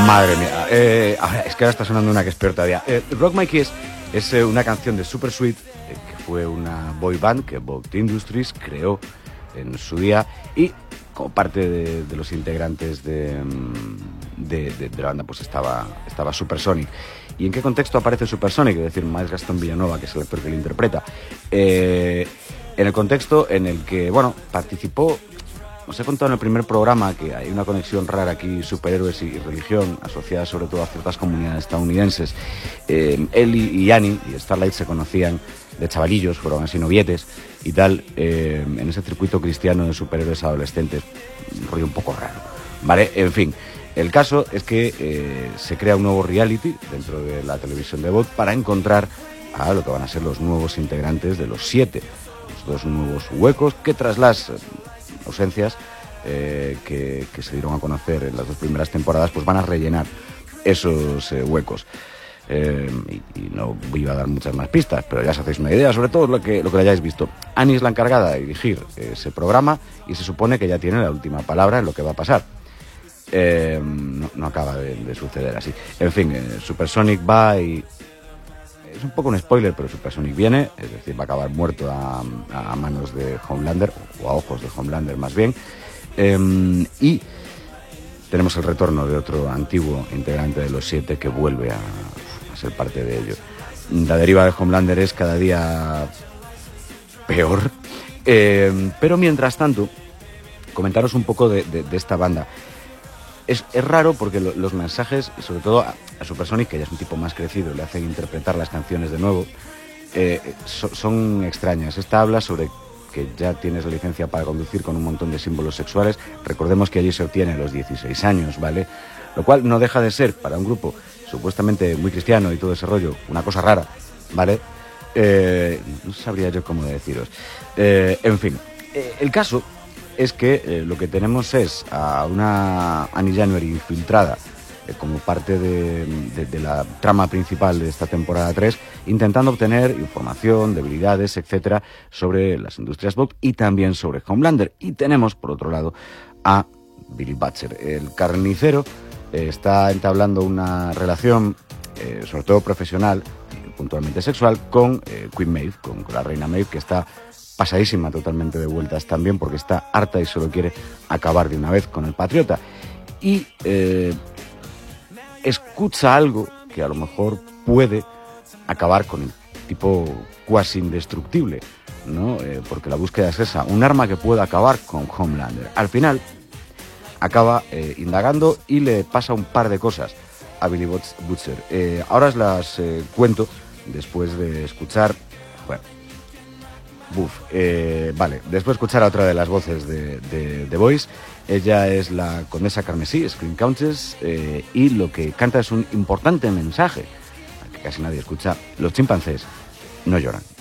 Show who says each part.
Speaker 1: Madre mía. Ahora, es que ahora está sonando una que es peor todavía. Rock My Kiss es una canción de Super Sweet, que fue una boy band que Vogt Industries creó en su día y como parte de los integrantes de la banda pues estaba Supersonic. ¿Y en qué contexto aparece Supersonic? Es decir, Miles Gastón Villanueva, que es el actor que lo interpreta. En el contexto en el que, bueno, participó. Os he contado en el primer programa que hay una conexión rara aquí, superhéroes y religión, asociada sobre todo a ciertas comunidades estadounidenses. Él y Annie y Starlight se conocían de chavalillos, fueron así novietes y tal, en ese circuito cristiano de superhéroes adolescentes, un rollo un poco raro, ¿vale? En fin, el caso es que se crea un nuevo reality dentro de la televisión de Vogt para encontrar a lo que van a ser los nuevos integrantes de los 7, los 2 nuevos huecos que tras las ausencias que se dieron a conocer en las 2 primeras temporadas, pues van a rellenar esos huecos. Y no iba a dar muchas más pistas, pero ya os hacéis una idea, sobre todo lo que hayáis visto. Annie es la encargada de dirigir ese programa y se supone que ya tiene la última palabra en lo que va a pasar. No acaba de suceder así. En fin, Supersonic va y... Es un poco un spoiler, pero Supersonic viene, es decir, va a acabar muerto a manos de Homelander, o a ojos de Homelander más bien, y tenemos el retorno de otro antiguo integrante de los 7 que vuelve a ser parte de ello. La deriva de Homelander es cada día peor, pero mientras tanto, comentaros un poco de esta banda. Es raro porque los mensajes, sobre todo a Supersonic, que ya es un tipo más crecido, le hacen interpretar las canciones de nuevo, son extrañas. Esta habla sobre que ya tienes la licencia para conducir con un montón de símbolos sexuales. Recordemos que allí se obtiene a los 16 años, ¿vale? Lo cual no deja de ser, para un grupo supuestamente muy cristiano y todo ese rollo, una cosa rara, ¿vale? No sabría yo cómo deciros. En fin, el caso es que lo que tenemos es a una Annie January infiltrada como parte de la trama principal de esta temporada 3, intentando obtener información, debilidades, etcétera, sobre las industrias Vogt y también sobre Homelander. Y tenemos, por otro lado, a Billy Butcher, el carnicero. Está entablando una relación, sobre todo profesional, puntualmente sexual, con Queen Maeve, con la reina Maeve, que está pasadísima totalmente de vueltas también, porque está harta y solo quiere acabar de una vez con el patriota. Y escucha algo que a lo mejor puede acabar con el tipo cuasi indestructible, ¿no? Porque la búsqueda es esa, un arma que pueda acabar con Homelander. Al final acaba indagando y le pasa un par de cosas a Billy Butcher. Ahora os las cuento después de escuchar... Bueno, vale, después de escuchar a otra de las voces de The Voice. Ella es la condesa Carmesí, Screen Countess, y lo que canta es un importante mensaje que casi nadie escucha: los chimpancés no lloran.